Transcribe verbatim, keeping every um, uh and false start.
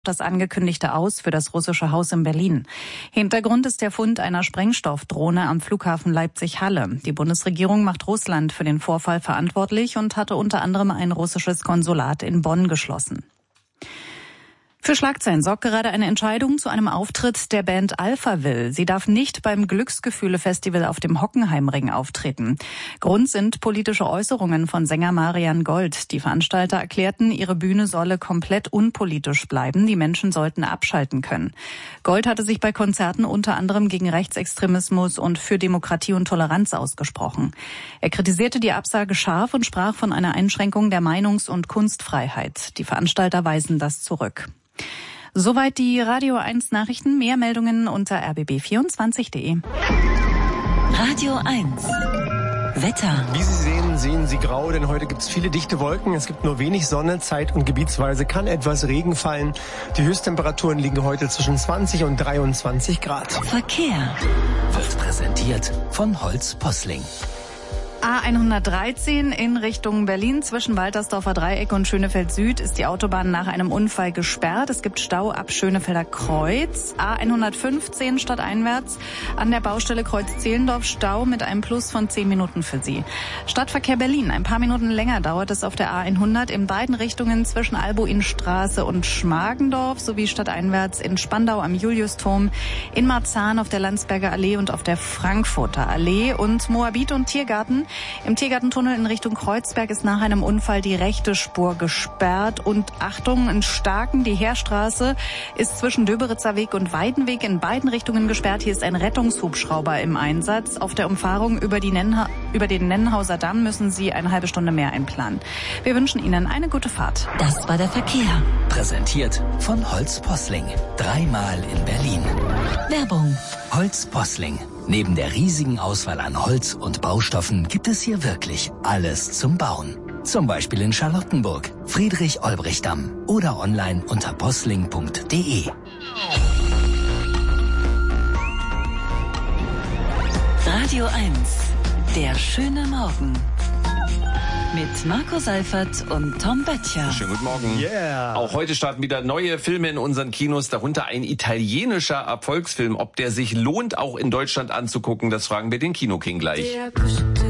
das angekündigte Aus für das russische Haus in Berlin. Hintergrund ist der Fund einer Sprengstoffdrohne am Flughafen Leipzig-Halle. Die Bundesregierung macht Russland für den Vorfall verantwortlich und hatte unter anderem ein russisches Konsulat in Bonn geschlossen. Für Schlagzeilen sorgt gerade eine Entscheidung zu einem Auftritt der Band Alphaville. Sie darf nicht beim Glücksgefühle-Festival auf dem Hockenheimring auftreten. Grund sind politische Äußerungen von Sänger Marian Gold. Die Veranstalter erklärten, ihre Bühne solle komplett unpolitisch bleiben. Die Menschen sollten abschalten können. Gold hatte sich bei Konzerten unter anderem gegen Rechtsextremismus und für Demokratie und Toleranz ausgesprochen. Er kritisierte die Absage scharf und sprach von einer Einschränkung der Meinungs- und Kunstfreiheit. Die Veranstalter weisen das zurück. Soweit die Radio eins Nachrichten. Mehr Meldungen unter r b b vierundzwanzig punkt d e. Radio eins Wetter. Wie Sie sehen, sehen Sie grau, denn heute gibt es viele dichte Wolken. Es gibt nur wenig Sonne, zeit- und gebietsweise kann etwas Regen fallen. Die Höchsttemperaturen liegen heute zwischen zwanzig und dreiundzwanzig Grad. Verkehr wird präsentiert von Holz Posling. A hundertdreizehn in Richtung Berlin zwischen Waltersdorfer Dreieck und Schönefeld Süd ist die Autobahn nach einem Unfall gesperrt. Es gibt Stau ab Schönefelder Kreuz. A hundertfünfzehn stadteinwärts an der Baustelle Kreuz-Zehlendorf Stau mit einem Plus von zehn Minuten für Sie. Stadtverkehr Berlin. Ein paar Minuten länger dauert es auf der A hundert in beiden Richtungen zwischen Albuinstraße und Schmargendorf sowie stadteinwärts in Spandau am Juliusturm, in Marzahn auf der Landsberger Allee und auf der Frankfurter Allee und Moabit und Tiergarten. Im Tiergartentunnel in Richtung Kreuzberg ist nach einem Unfall die rechte Spur gesperrt. Und Achtung, in Starken, die Heerstraße ist zwischen Döberitzer Weg und Weidenweg in beiden Richtungen gesperrt. Hier ist ein Rettungshubschrauber im Einsatz. Auf der Umfahrung über, die Nennha- über den Nennenhauser Damm müssen Sie eine halbe Stunde mehr einplanen. Wir wünschen Ihnen eine gute Fahrt. Das war der Verkehr. Präsentiert von Holz Posling. Dreimal in Berlin. Werbung. Holz Posling. Neben der riesigen Auswahl an Holz und Baustoffen gibt es hier wirklich alles zum Bauen. Zum Beispiel in Charlottenburg, Friedrich-Olbrich-Damm oder online unter posling punkt d e. Radio eins. Der schöne Morgen. Mit Marco Seifert und Tom Böttcher. Schönen guten Morgen. Yeah. Auch heute starten wieder neue Filme in unseren Kinos, darunter ein italienischer Erfolgsfilm. Ob der sich lohnt, auch in Deutschland anzugucken, das fragen wir den Kinoking gleich.